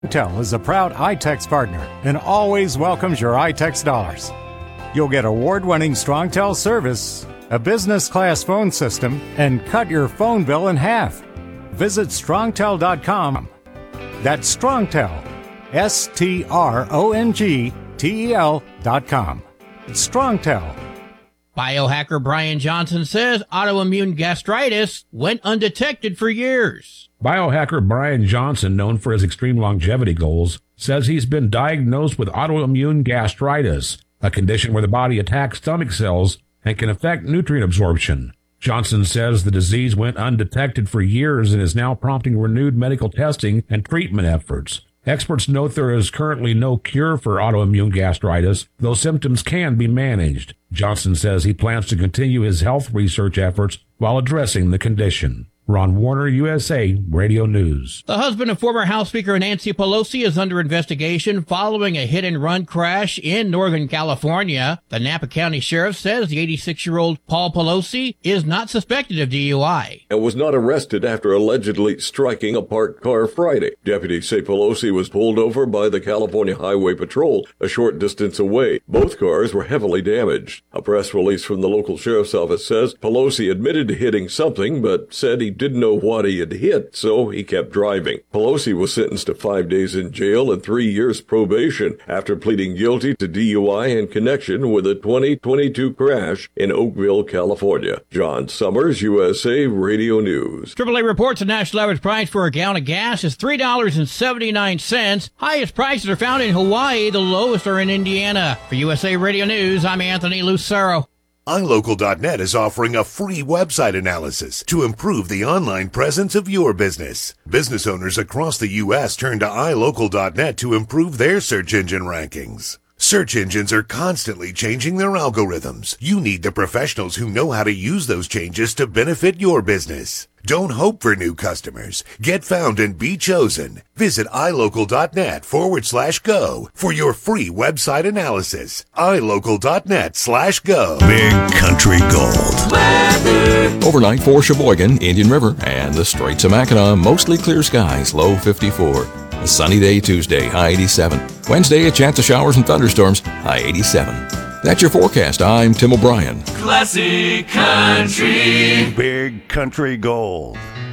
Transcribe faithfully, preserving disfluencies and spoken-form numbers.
Strongtel is a proud iTex partner and always welcomes your iTex dollars. You'll get award-winning Strongtel service, a business-class phone system, and cut your phone bill in half. Visit strongtel dot com. That's Strongtel, S T R O N G T E L dot com. Strongtel. Biohacker Brian Johnson says autoimmune gastritis went undetected for years. Biohacker Brian Johnson, known for his extreme longevity goals, says he's been diagnosed with autoimmune gastritis, a condition where the body attacks stomach cells and can affect nutrient absorption. Johnson says the disease went undetected for years and is now prompting renewed medical testing and treatment efforts. Experts note there is currently no cure for autoimmune gastritis, though symptoms can be managed. Johnson says he plans to continue his health research efforts while addressing the condition. Ron Warner, U S A Radio News. The husband of former House Speaker Nancy Pelosi is under investigation following a hit-and-run crash in Northern California. The Napa County Sheriff says the eighty-six-year-old Paul Pelosi is not suspected of D U I. And was not arrested after allegedly striking a parked car Friday. Deputies say Pelosi was pulled over by the California Highway Patrol a short distance away. Both cars were heavily damaged. A press release from the local sheriff's office says Pelosi admitted to hitting something, but said he didn't know what he had hit, so he kept driving. Pelosi was sentenced to five days in jail and three years probation after pleading guilty to D U I in connection with a twenty twenty-two crash in Oakville, California. John Summers, U S A Radio News. triple A reports the national average price for a gallon of gas is three dollars and seventy-nine cents. Highest prices are found in Hawaii. The lowest are in Indiana. For U S A Radio News, I'm Anthony Lucero. i local dot net is offering a free website analysis to improve the online presence of your business. Business owners across the U S turn to i local dot net to improve their search engine rankings. Search engines are constantly changing their algorithms. You need the professionals who know how to use those changes to benefit your business. Don't hope for new customers. Get found and be chosen. Visit i local dot net forward slash go for your free website analysis. i local dot net slash go. Big Country Gold. Weather. Overnight for Sheboygan, Indian River, and the Straits of Mackinac, mostly clear skies, low fifty-four. A sunny day Tuesday, high eighty-seven. Wednesday, a chance of showers and thunderstorms, high eighty-seven. That's your forecast. I'm Tim O'Brien. Classic Country. Big Country Gold.